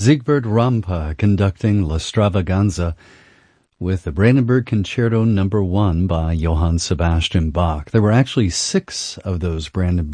Siegbert Rampa conducting La Stravaganza with the Brandenburg Concerto No. 1 by Johann Sebastian Bach. There were actually 6 of those Brandenburg